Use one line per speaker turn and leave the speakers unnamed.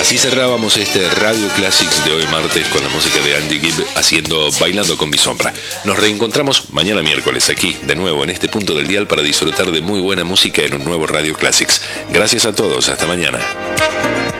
Así cerrábamos este Radio Classics de hoy martes con la música de Andy Gibb haciendo Bailando con mi sombra. Nos reencontramos mañana miércoles aquí, de nuevo en este punto del dial para disfrutar de muy buena música en un nuevo Radio Classics. Gracias a todos, hasta mañana.